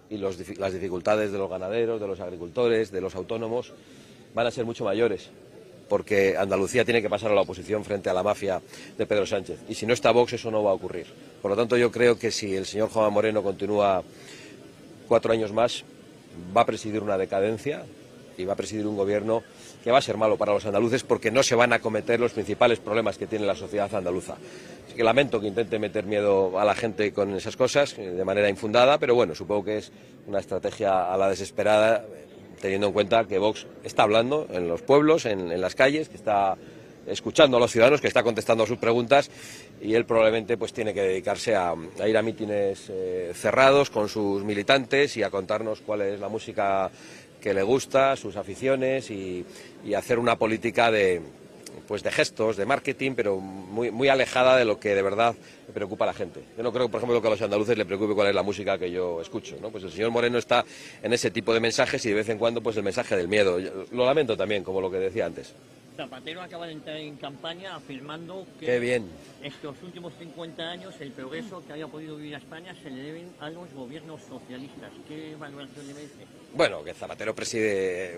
y las dificultades de los ganaderos, de los agricultores, de los autónomos van a ser mucho mayores, porque Andalucía tiene que pasar a la oposición frente a la mafia de Pedro Sánchez. Y si no está Vox, eso no va a ocurrir. Por lo tanto, yo creo que si el señor Juanma Moreno continúa 4 años más, va a presidir una decadencia y va a presidir un gobierno que va a ser malo para los andaluces, porque no se van a acometer los principales problemas que tiene la sociedad andaluza. Así que lamento que intente meter miedo a la gente con esas cosas de manera infundada, pero bueno, supongo que es una estrategia a la desesperada, teniendo en cuenta que Vox está hablando en los pueblos, en las calles, que está escuchando a los ciudadanos, que está contestando a sus preguntas, y él probablemente pues tiene que dedicarse a ir a mítines cerrados con sus militantes y a contarnos cuál es la música que le gusta, sus aficiones, y hacer una política de gestos, de marketing, pero muy alejada de lo que de verdad le preocupa a la gente. Yo no creo, por ejemplo, que a los andaluces le preocupe cuál es la música que yo escucho, ¿no? Pues el señor Moreno está en ese tipo de mensajes y de vez en cuando pues el mensaje del miedo. Yo lo lamento también, como lo que decía antes. Zapatero acaba de entrar en campaña afirmando que Qué bien. estos últimos 50 años el progreso que haya podido vivir a España se le deben a los gobiernos socialistas. ¿Qué valoración le merece? Bueno, que Zapatero preside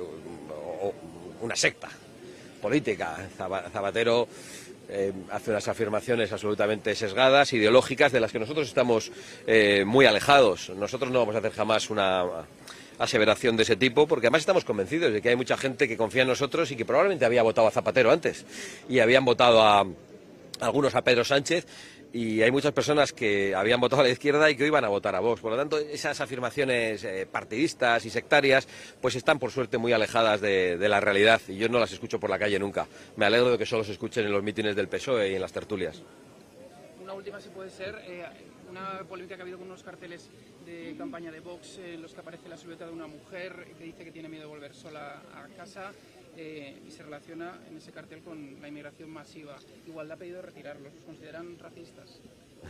una secta política. Zapatero hace unas afirmaciones absolutamente sesgadas, ideológicas, de las que nosotros estamos muy alejados. Nosotros no vamos a hacer jamás una aseveración de ese tipo, porque además estamos convencidos de que hay mucha gente que confía en nosotros y que probablemente había votado a Zapatero antes y habían votado a algunos a Pedro Sánchez, y hay muchas personas que habían votado a la izquierda y que hoy van a votar a Vox. Por lo tanto, esas afirmaciones partidistas y sectarias pues están por suerte muy alejadas de la realidad, y yo no las escucho por la calle nunca. Me alegro de que solo se escuchen en los mítines del PSOE y en las tertulias. Una última, si puede ser, una polémica que ha habido con unos carteles de campaña de Vox en los que aparece la silueta de una mujer que dice que tiene miedo de volver sola a casa, y se relaciona en ese cartel con la inmigración masiva. Igualdad ha pedido retirarlos. ¿Los consideran racistas?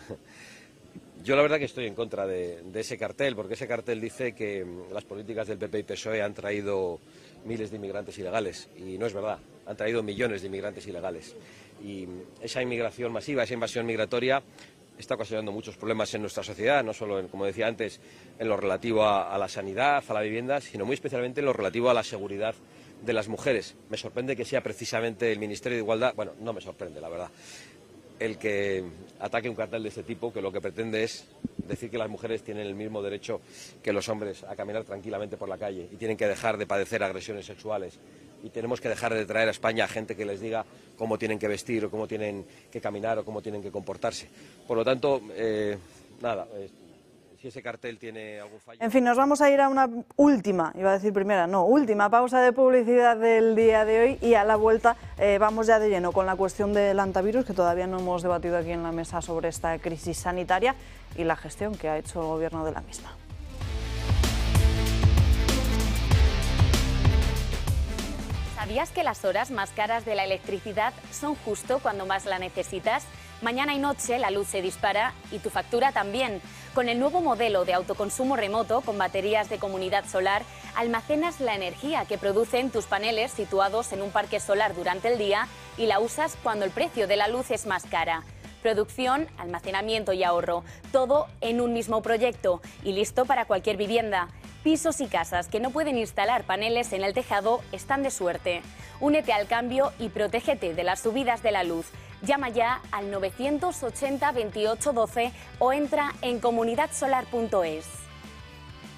Yo la verdad que estoy en contra de ese cartel, porque ese cartel dice que las políticas del PP y PSOE han traído miles de inmigrantes ilegales, y no es verdad, han traído millones de inmigrantes ilegales. Y esa inmigración masiva, esa invasión migratoria, está ocasionando muchos problemas en nuestra sociedad, no solo, como decía antes, en lo relativo a la sanidad, a la vivienda, sino muy especialmente en lo relativo a la seguridad de las mujeres. Me sorprende que sea precisamente el Ministerio de Igualdad, bueno, no me sorprende, la verdad, el que ataque un cartel de este tipo, que lo que pretende es decir que las mujeres tienen el mismo derecho que los hombres a caminar tranquilamente por la calle y tienen que dejar de padecer agresiones sexuales, y tenemos que dejar de traer a España a gente que les diga cómo tienen que vestir o cómo tienen que caminar o cómo tienen que comportarse. Por lo tanto, si ese cartel tiene algún fallo... En fin, nos vamos a ir a una última, iba a decir primera, no, última pausa de publicidad del día de hoy, y a la vuelta vamos ya de lleno con la cuestión del hantavirus, que todavía no hemos debatido aquí en la mesa sobre esta crisis sanitaria y la gestión que ha hecho el gobierno de la misma. ¿Sabías que las horas más caras de la electricidad son justo cuando más la necesitas? Mañana y noche la luz se dispara y tu factura también. Con el nuevo modelo de autoconsumo remoto con baterías de comunidad solar, almacenas la energía que producen tus paneles situados en un parque solar durante el día y la usas cuando el precio de la luz es más cara. Producción, almacenamiento y ahorro, todo en un mismo proyecto y listo para cualquier vivienda. Pisos y casas que no pueden instalar paneles en el tejado están de suerte. Únete al cambio y protégete de las subidas de la luz. Llama ya al 980 28 12 o entra en comunidadsolar.es.